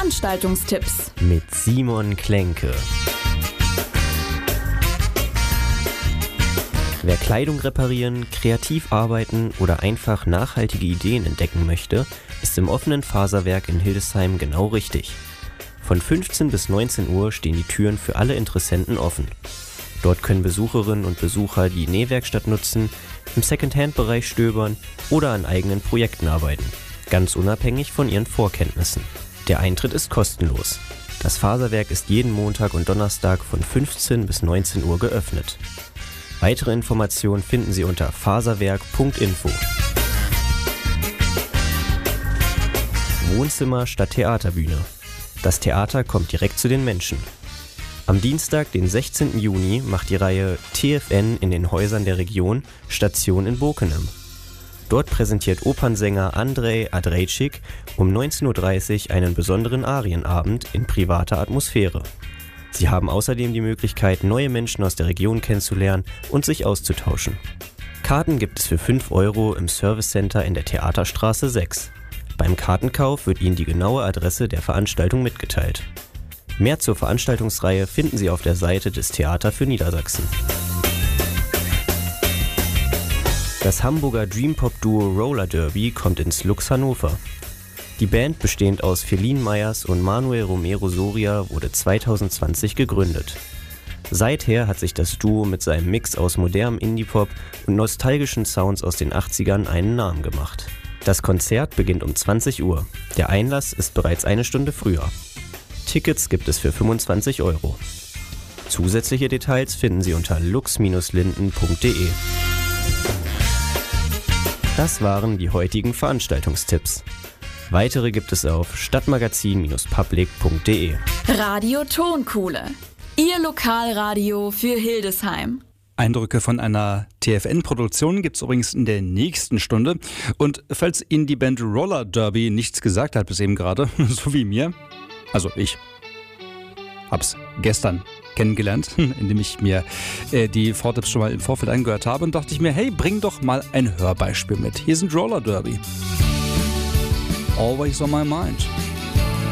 Veranstaltungstipps mit Simon Klenke. Wer Kleidung reparieren, kreativ arbeiten oder einfach nachhaltige Ideen entdecken möchte, ist im offenen Faserwerk in Hildesheim genau richtig. Von 15 bis 19 Uhr stehen die Türen für alle Interessenten offen. Dort können Besucherinnen und Besucher die Nähwerkstatt nutzen, im Secondhand-Bereich stöbern oder an eigenen Projekten arbeiten, ganz unabhängig von ihren Vorkenntnissen. Der Eintritt ist kostenlos. Das Faserwerk ist jeden Montag und Donnerstag von 15 bis 19 Uhr geöffnet. Weitere Informationen finden Sie unter faserwerk.info. Wohnzimmer statt Theaterbühne. Das Theater kommt direkt zu den Menschen. Am Dienstag, den 16. Juni, macht die Reihe TFN in den Häusern der Region Station in Bokenem. Dort präsentiert Opernsänger Andrej Adrejčík um 19.30 Uhr einen besonderen Arienabend in privater Atmosphäre. Sie haben außerdem die Möglichkeit, neue Menschen aus der Region kennenzulernen und sich auszutauschen. Karten gibt es für 5 € im Servicecenter in der Theaterstraße 6. Beim Kartenkauf wird Ihnen die genaue Adresse der Veranstaltung mitgeteilt. Mehr zur Veranstaltungsreihe finden Sie auf der Seite des Theater für Niedersachsen. Das Hamburger Dreampop-Duo Roller Derby kommt ins Lux Hannover. Die Band, bestehend aus Feline Meyers und Manuel Romero Soria, wurde 2020 gegründet. Seither hat sich das Duo mit seinem Mix aus modernem Indie-Pop und nostalgischen Sounds aus den 80ern einen Namen gemacht. Das Konzert beginnt um 20 Uhr. Der Einlass ist bereits eine Stunde früher. Tickets gibt es für 25 €. Zusätzliche Details finden Sie unter lux-linden.de. Das waren die heutigen Veranstaltungstipps. Weitere gibt es auf stadtmagazin-public.de. Radio Tonkuhle, Ihr Lokalradio für Hildesheim. Eindrücke von einer TFN-Produktion gibt es übrigens in der nächsten Stunde. Und falls Ihnen die Band Roller Derby nichts gesagt hat bis eben gerade, so wie mir, also ich hab's gestern kennengelernt, indem ich mir die Vortipps schon mal im Vorfeld angehört habe und dachte ich mir, hey, bring doch mal ein Hörbeispiel mit. Hier sind Roller Derby. Always on my mind.